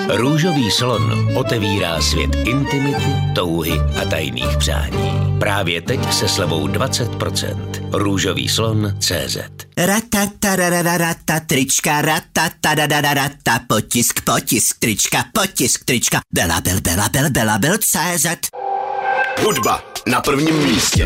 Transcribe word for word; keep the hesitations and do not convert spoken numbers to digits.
Růžový slon otevírá svět intimity, touhy a tajných přání. Právě teď se slevou dvacet procent. Růžový slon tečka cé zet. Ratatarararata, trička, ratatarararata, potisk, potisk, trička, potisk, trička, Bela, bel, bela, bel, bela, bel, cé zet. Hudba na prvním místě.